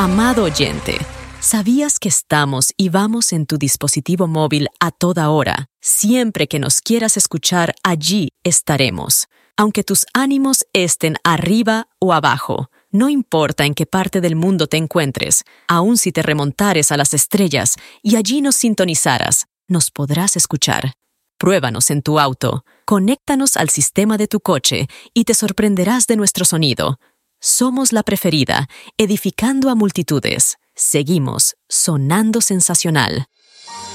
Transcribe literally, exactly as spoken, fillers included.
Amado oyente, ¿sabías que estamos y vamos en tu dispositivo móvil a toda hora? Siempre que nos quieras escuchar, allí estaremos. Aunque tus ánimos estén arriba o abajo, no importa en qué parte del mundo te encuentres, aun si te remontares a las estrellas y allí nos sintonizaras, nos podrás escuchar. Pruébanos en tu auto, conéctanos al sistema de tu coche y te sorprenderás de nuestro sonido. Somos la preferida, edificando a multitudes. Seguimos sonando sensacional.